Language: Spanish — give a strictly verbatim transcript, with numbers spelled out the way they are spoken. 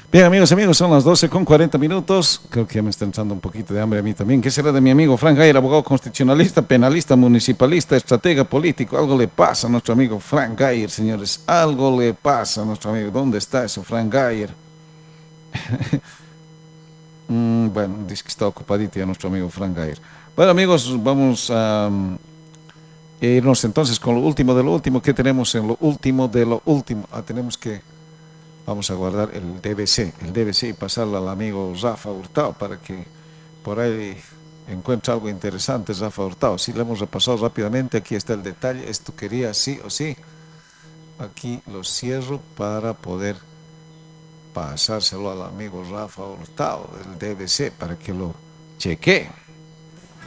Bien, amigos, amigos, son las doce con cuarenta minutos. Creo que ya me está entrando un poquito de hambre a mí también. ¿Qué será de mi amigo Frank Gayer, abogado constitucionalista, penalista, municipalista, estratega político? Algo le pasa a nuestro amigo Frank Gayer, señores. Algo le pasa a nuestro amigo. ¿Dónde está eso, Frank Gayer? Mm, bueno, dice que está ocupadito ya nuestro amigo Frank Gayer. Bueno, amigos, vamos a um, irnos entonces con lo último de lo último. ¿Qué tenemos en lo último de lo último? Ah, tenemos que Vamos a guardar el D B C, el D B C y pasarlo al amigo Rafa Hurtado para que por ahí encuentre algo interesante, Rafa Hurtado. Si le hemos repasado rápidamente, aquí está el detalle, esto quería sí o sí. Aquí lo cierro para poder pasárselo al amigo Rafa Hurtado, el D B C, para que lo chequee.